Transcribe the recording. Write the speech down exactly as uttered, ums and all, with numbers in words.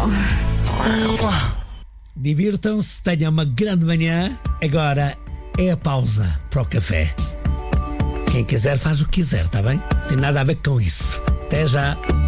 Divirtam-se, tenham uma grande manhã. Agora é a pausa para o café. Quem quiser faz o que quiser, está bem? Tem nada a ver com isso. Até já.